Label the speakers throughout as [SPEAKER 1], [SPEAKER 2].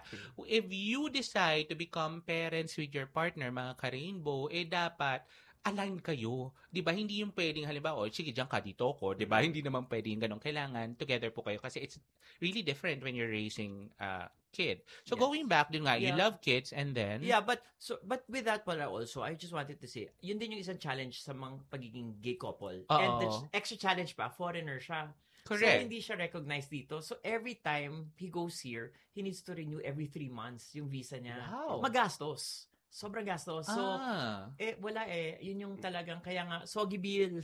[SPEAKER 1] If you decide to become parents with your partner, mga ka-rainbow, dapat align kayo. 'Di ba? Hindi yung pwedeng halimbawa, sige, diyan ka dito ko, 'di ba? Hindi naman pwedeng ganun. Kailangan together po kayo kasi it's really different when you're raising a kid. So going back dun nga, you love kids and then
[SPEAKER 2] but with that pala also, I just wanted to say, yun din yung isang challenge sa mga pagiging gay couple. And the extra challenge pa, foreigner siya.
[SPEAKER 1] Correct.
[SPEAKER 2] So, hindi siya recognized dito. So, every time he goes here, he needs to renew every 3 months yung visa niya.
[SPEAKER 1] Wow.
[SPEAKER 2] Magastos. Sobrang gastos. So, wala Yun yung talagang, kaya nga, soggy bill.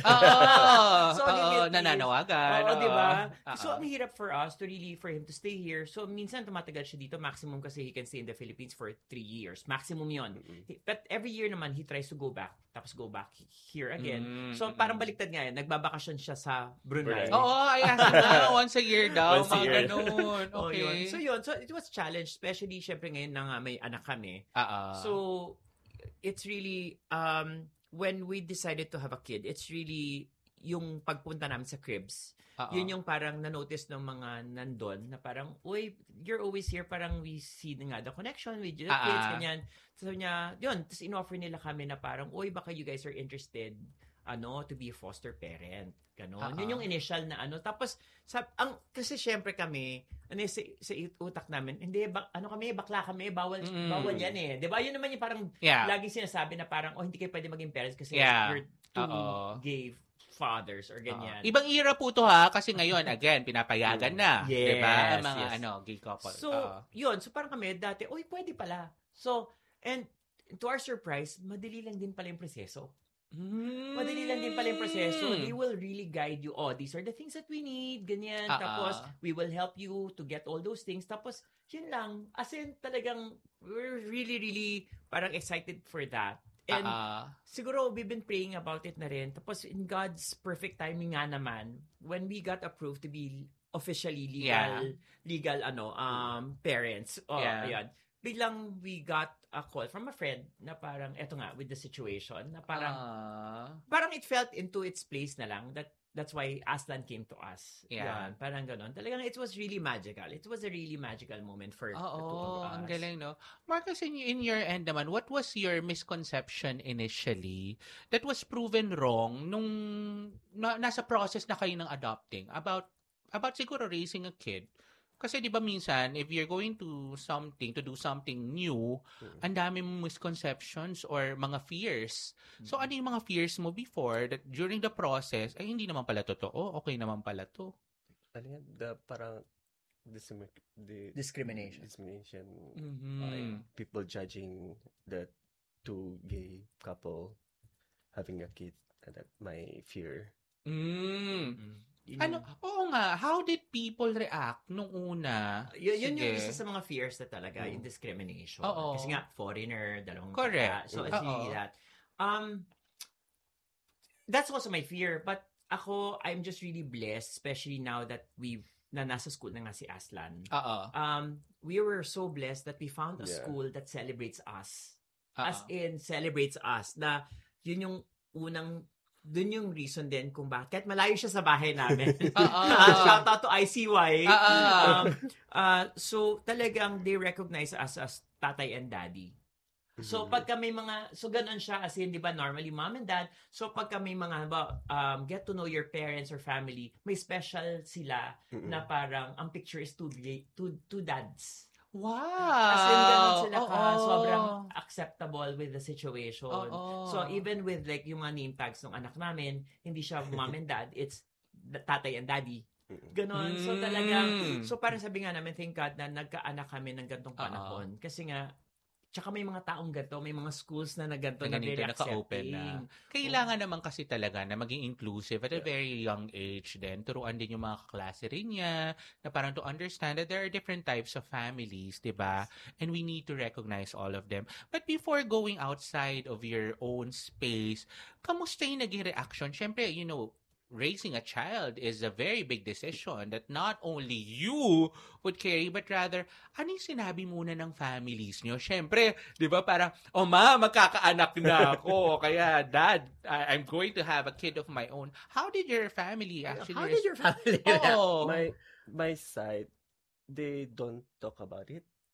[SPEAKER 1] Soggy bill. Nananawagan.
[SPEAKER 2] Diba? So, ang hirap for us for him to stay here. So, minsan tumatagal siya dito. Maximum kasi he can stay in the Philippines for 3 years. Maximum yun. But every year naman, he tries to go back. Tapos go back here again. So, parang baliktad nga yan. Nagbabakasyon siya sa Brunei.
[SPEAKER 1] I asked him once a year daw. Mga ganun. Okay.
[SPEAKER 2] So, yun. So, it was a challenge. Especially, syempre ngayon na nga may anak kami. So, it's really, when we decided to have a kid, it's really yung pagpunta namin sa cribs. Yun yung parang na-notice ng mga nandun na parang, uy, you're always here. Parang we see nga the connection with the kids, ganyan. So niya, yun, tapos in-offer nila kami na parang, uy, baka you guys are interested to be a foster parent. Ganon. Yun yung initial na Tapos, kasi syempre kami, sa utak namin, hindi, kami, bakla kami, bawal yan eh. Diba? Yun naman yung parang, laging sinasabi na parang, hindi kayo pwede maging parents kasi you're two gay fathers or ganyan.
[SPEAKER 1] Ibang era po to kasi ngayon, again, pinapayagan na. Diba? Ang mga gay couple.
[SPEAKER 2] So, yun. So, parang kami, dati, pwede pala. So, and to our surprise, madali lang din pala yung proseso. Madali lang din pala yung proseso. They will really guide you. These are the things that we need. Ganyan. Tapos, we will help you to get all those things. Tapos, yun lang. As in, talagang, we're really, really parang excited for that. And siguro, we've been praying about it na rin. Tapos, in God's perfect timing nga naman, when we got approved to be officially legal parents. Ayan. Biglang we got a call from a friend na parang, eto nga, with the situation, na parang it felt into its place na lang. That's why Aslan came to us. Yan, parang ganon. Talagang it was really magical. It was a really magical moment for the two of us.
[SPEAKER 1] Ang galing, no? Marcus, in your end naman, what was your misconception initially that was proven wrong nung nasa process na kayo ng adopting about siguro raising a kid? Kasi 'di ba minsan if you're going to do something new, ang dami mong misconceptions or mga fears. So ano yung mga fears mo before that during the process ay hindi naman pala totoo, okay naman pala to?
[SPEAKER 3] Ano yan? Parang
[SPEAKER 4] discrimination.
[SPEAKER 3] People judging the two gay couple having a kid. That my fear.
[SPEAKER 1] Oo nga, how did people react nung una?
[SPEAKER 2] Yun yung isa sa mga fears na talaga, yung discrimination. Kasi nga, foreigner, dalawang
[SPEAKER 1] correct.
[SPEAKER 2] So, it's really that. That's also my fear. But ako, I'm just really blessed, especially now that nasa school na nga si Aslan. We were so blessed that we found a school that celebrates us. As in, celebrates us. Na yun yung unang dun yung reason din kung bakit malayo siya sa bahay namin. Shout out to ICY. So talagang they recognize us as tatay and daddy. So pagka may mga, so ganun siya as in, di ba, normally mom and dad. So pagka may mga, get to know your parents or family, may special sila na parang ang picture is two dads.
[SPEAKER 1] Wow!
[SPEAKER 2] As in, ganun sila sobrang acceptable with the situation. So, even with like yung mga name tags ng anak namin, hindi siya mom and dad, it's tatay and daddy. Ganon. So, talagang, so parang sabi nga namin, thank God na nagkaanak kami ng gantong panahon. Kasi nga, tsaka may mga taong ganito, may mga schools na ganito na very accepting. Na.
[SPEAKER 1] Kailangan naman kasi talaga na maging inclusive at a very young age din. Turuan din yung mga kaklase rin niya na parang to understand that there are different types of families, di ba? And we need to recognize all of them. But before going outside of your own space, kamusta yung naging reaction? Siyempre, raising a child is a very big decision that not only you would carry, but rather, ano yung sinabi muna ng families nyo? Siyempre, di ba, parang, ma, magkakaanak na ako. Kaya, Dad, I'm going to have a kid of my own. How did your family actually...
[SPEAKER 2] How did your family
[SPEAKER 3] My side, they don't talk about it.